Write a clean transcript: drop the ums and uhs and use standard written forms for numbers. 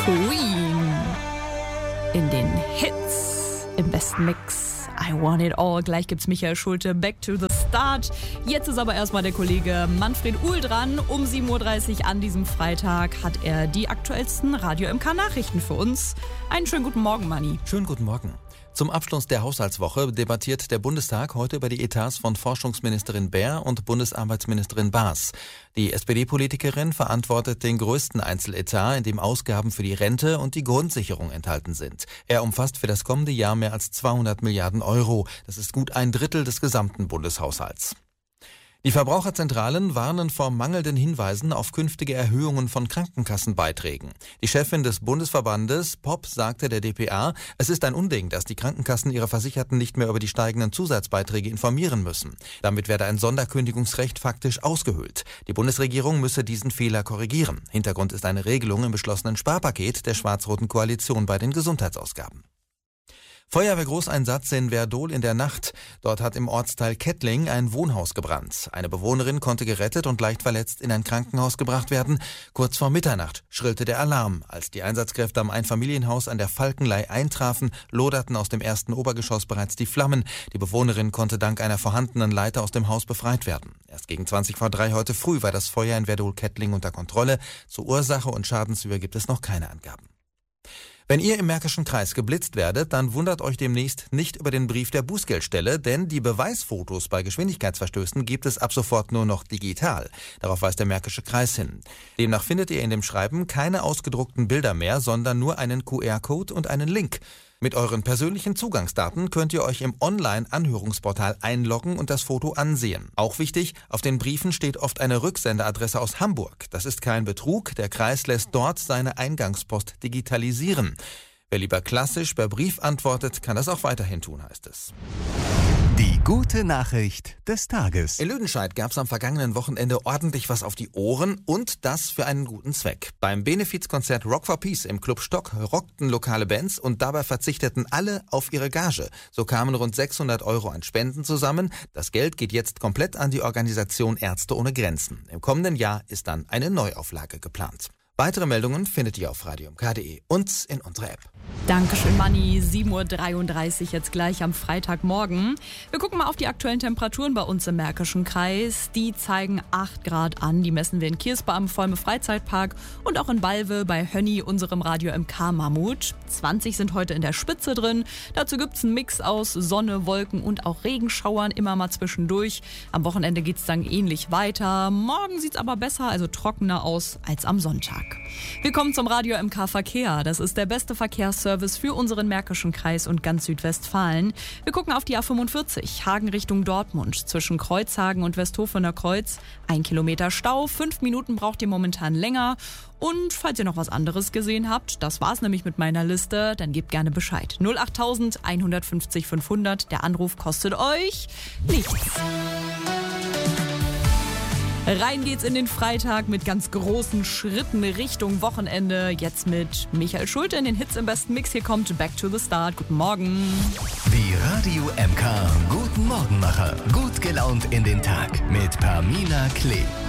Queen in den Hits im besten Mix. I want it all. Gleich gibt's Michael Schulte, Back to the Start. Jetzt ist aber erstmal der Kollege Manfred Uhl dran. Um 7.30 Uhr an diesem Freitag hat er die aktuellsten Radio MK Nachrichten für uns. Einen schönen guten Morgen, Manni. Schönen guten Morgen. Zum Abschluss der Haushaltswoche debattiert der Bundestag heute über die Etats von Forschungsministerin Baer und Bundesarbeitsministerin Baas. Die SPD-Politikerin verantwortet den größten Einzeletat, in dem Ausgaben für die Rente und die Grundsicherung enthalten sind. Er umfasst für das kommende Jahr mehr als 200 Milliarden Euro. Das ist gut ein Drittel des gesamten Bundeshaushalts. Die Verbraucherzentralen warnen vor mangelnden Hinweisen auf künftige Erhöhungen von Krankenkassenbeiträgen. Die Chefin des Bundesverbandes, POP, sagte der dpa, es ist ein Unding, dass die Krankenkassen ihre Versicherten nicht mehr über die steigenden Zusatzbeiträge informieren müssen. Damit werde ein Sonderkündigungsrecht faktisch ausgehöhlt. Die Bundesregierung müsse diesen Fehler korrigieren. Hintergrund ist eine Regelung im beschlossenen Sparpaket der schwarz-roten Koalition bei den Gesundheitsausgaben. Feuerwehrgroßeinsatz in Werdohl in der Nacht. Dort hat im Ortsteil Kettling ein Wohnhaus gebrannt. Eine Bewohnerin konnte gerettet und leicht verletzt in ein Krankenhaus gebracht werden. Kurz vor Mitternacht schrillte der Alarm. Als die Einsatzkräfte am Einfamilienhaus an der Falkenlei eintrafen, loderten aus dem ersten Obergeschoss bereits die Flammen. Die Bewohnerin konnte dank einer vorhandenen Leiter aus dem Haus befreit werden. Erst gegen 3:20 heute früh war das Feuer in Werdohl-Kettling unter Kontrolle. Zur Ursache und Schadenshöhe gibt es noch keine Angaben. Wenn ihr im Märkischen Kreis geblitzt werdet, dann wundert euch demnächst nicht über den Brief der Bußgeldstelle, denn die Beweisfotos bei Geschwindigkeitsverstößen gibt es ab sofort nur noch digital. Darauf weist der Märkische Kreis hin. Demnach findet ihr in dem Schreiben keine ausgedruckten Bilder mehr, sondern nur einen QR-Code und einen Link. Mit euren persönlichen Zugangsdaten könnt ihr euch im Online-Anhörungsportal einloggen und das Foto ansehen. Auch wichtig, auf den Briefen steht oft eine Rücksenderadresse aus Hamburg. Das ist kein Betrug, der Kreis lässt dort seine Eingangspost digitalisieren. Wer lieber klassisch per Brief antwortet, kann das auch weiterhin tun, heißt es. Die gute Nachricht des Tages. In Lüdenscheid gab es am vergangenen Wochenende ordentlich was auf die Ohren und das für einen guten Zweck. Beim Benefizkonzert Rock for Peace im Club Stock rockten lokale Bands und dabei verzichteten alle auf ihre Gage. So kamen rund 600 Euro an Spenden zusammen. Das Geld geht jetzt komplett an die Organisation Ärzte ohne Grenzen. Im kommenden Jahr ist dann eine Neuauflage geplant. Weitere Meldungen findet ihr auf radiomk.de und in unserer App. Dankeschön, Manni. 7.33 Uhr jetzt gleich am Freitagmorgen. Wir gucken mal auf die aktuellen Temperaturen bei uns im Märkischen Kreis. Die zeigen 8 Grad an. Die messen wir in Kiersba am Volme Freizeitpark und auch in Balve bei Hönni, unserem Radio MK Mammut. 20 sind heute in der Spitze drin. Dazu gibt's einen Mix aus Sonne, Wolken und auch Regenschauern immer mal zwischendurch. Am Wochenende geht's dann ähnlich weiter. Morgen sieht's aber besser, also trockener aus als am Sonntag. Wir kommen zum Radio MK Verkehr. Das ist der beste Verkehrsservice für unseren Märkischen Kreis und ganz Südwestfalen. Wir gucken auf die A45, Hagen Richtung Dortmund. Zwischen Kreuzhagen und Westhofener Kreuz 1 Kilometer Stau, 5 Minuten braucht ihr momentan länger. Und falls ihr noch was anderes gesehen habt, das war's nämlich mit meiner Liste, dann gebt gerne Bescheid. 08000 150 500, der Anruf kostet euch nichts. Rein geht's in den Freitag mit ganz großen Schritten Richtung Wochenende. Jetzt mit Michael Schulte in den Hits im besten Mix. Hier kommt Back to the Start. Guten Morgen. Die Radio MK Guten Morgenmacher. Gut gelaunt in den Tag mit Pamina Klee.